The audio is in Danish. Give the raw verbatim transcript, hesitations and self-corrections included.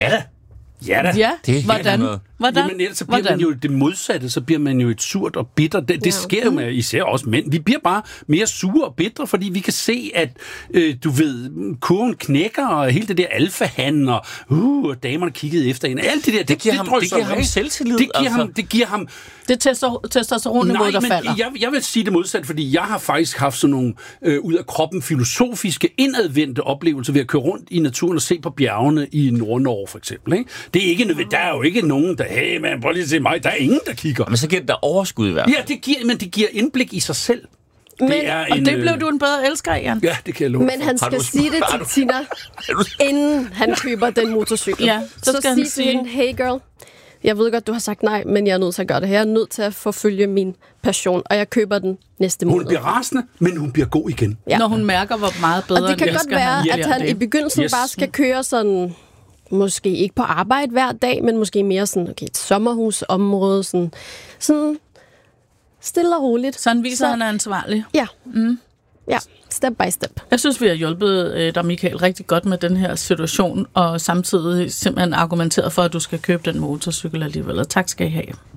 Ja da. Ja da. Ja, Det er hvordan? noget. Hvordan? Jamen ellers så bliver Hvordan? man jo det modsatte, så bliver man jo et surt og bitter. Det, det Ja. sker jo med især også mænd. Vi bliver bare mere sure og bitre, fordi vi kan se, at øh, du ved, kurven knækker, og hele det der alfahan, og uh, og damerne kiggede efter en. Alt det der, det, Det giver det ham, det drysser giver ham af. selvtillid. Det giver, altså. ham, det giver ham... Det er testosteronniveauet, der men falder. jeg, jeg vil sige det modsatte, fordi jeg har faktisk haft sådan nogle øh, ud af kroppen filosofiske, indadvendte oplevelser ved at køre rundt i naturen og se på bjergene i Nord-Norge, for eksempel. Ikke? Det er ikke nødvendigt. Der er jo ikke nogen, der, hey man, prøv lige at se mig. Der er ingen, der kigger. Men så giver det der overskud i hvert fald. Ja, det giver, men det giver indblik i sig selv. Men, Det er Og en, det blev øh, du en bedre elsker, Jan. Ja, det kan jeg love. men han Har skal du- sige det har til du- Tina, inden han køber den motorcykel. Ja, så skal han sig til sige- hende, hey girl, jeg ved godt, du har sagt nej, men jeg er nødt til at gøre det her. Jeg er nødt til at forfølge min passion, og jeg køber den næste Hun måned. bliver rasende, men hun bliver god igen. Ja. Når hun mærker, hvor meget bedre Og det kan en godt elsker være, han at han bliver i det. begyndelsen Yes. bare skal køre sådan, måske ikke på arbejde hver dag, men måske mere sådan, okay, et sommerhusområde, sådan, sådan stille og roligt. Så han viser, Så- at han er ansvarlig. Ja. Mm. Ja, step by step. Jeg synes, vi har hjulpet øh, dig, Michael, rigtig godt med den her situation, og samtidig simpelthen argumenteret for, at du skal købe den motorcykel alligevel. Og tak skal I have.